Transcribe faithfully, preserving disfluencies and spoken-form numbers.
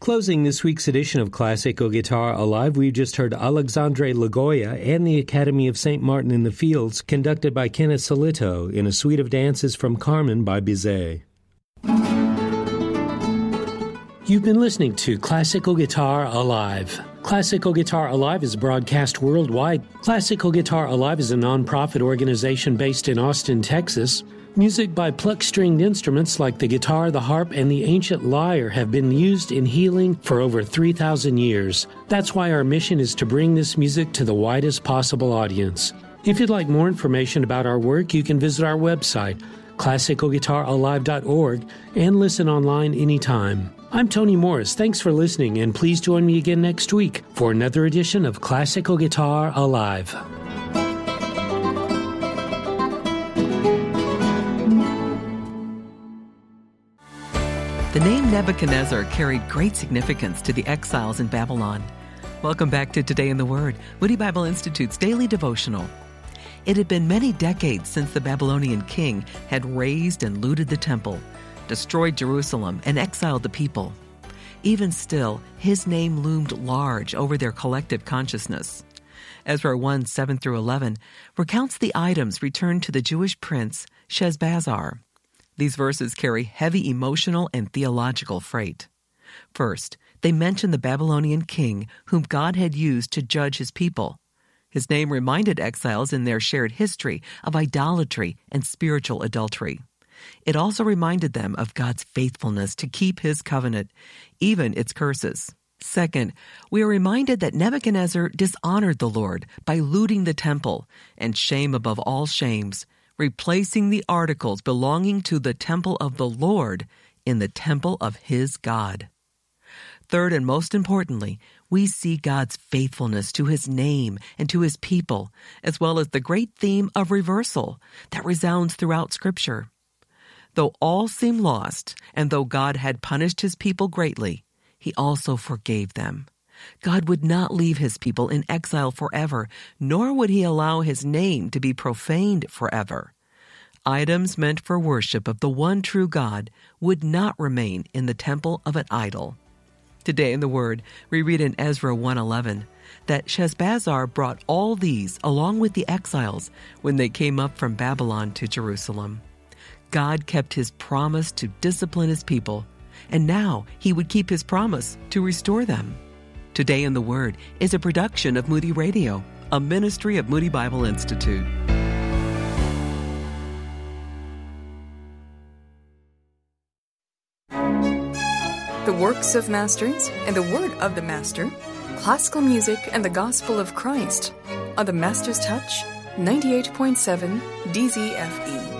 Closing this week's edition of Classical Guitar Alive, we've just heard Alexandre Lagoya and the Academy of Saint Martin in the Fields, conducted by Kenneth Solito in a suite of dances from Carmen by Bizet. You've been listening to Classical Guitar Alive. Classical Guitar Alive is broadcast worldwide. Classical Guitar Alive is a nonprofit organization based in Austin, Texas. Music by pluck-stringed instruments like the guitar, the harp, and the ancient lyre have been used in healing for over three thousand years. That's why our mission is to bring this music to the widest possible audience. If you'd like more information about our work, you can visit our website, classical guitar alive dot org, and listen online anytime. I'm Tony Morris. Thanks for listening, and please join me again next week for another edition of Classical Guitar Alive. The name Nebuchadnezzar carried great significance to the exiles in Babylon. Welcome back to Today in the Word, Moody Bible Institute's daily devotional. It had been many decades since the Babylonian king had razed and looted the temple, destroyed Jerusalem, and exiled the people. Even still, his name loomed large over their collective consciousness. Ezra one, seven through eleven recounts the items returned to the Jewish prince Sheshbazzar. These verses carry heavy emotional and theological freight. First, they mention the Babylonian king whom God had used to judge his people. His name reminded exiles in their shared history of idolatry and spiritual adultery. It also reminded them of God's faithfulness to keep his covenant, even its curses. Second, we are reminded that Nebuchadnezzar dishonored the Lord by looting the temple, and shame above all shames, replacing the articles belonging to the temple of the Lord in the temple of his God. Third, and most importantly, we see God's faithfulness to his name and to his people, as well as the great theme of reversal that resounds throughout Scripture. Though all seem lost, and though God had punished his people greatly, he also forgave them. God would not leave his people in exile forever, nor would he allow his name to be profaned forever. Items meant for worship of the one true God would not remain in the temple of an idol. Today in the Word, we read in Ezra one eleven that Sheshbazzar brought all these along with the exiles when they came up from Babylon to Jerusalem. God kept his promise to discipline his people, and now he would keep his promise to restore them. Today in the Word is a production of Moody Radio, a ministry of Moody Bible Institute. The works of masters and the word of the master, classical music and the gospel of Christ on the Master's Touch, ninety-eight point seven D Z F E.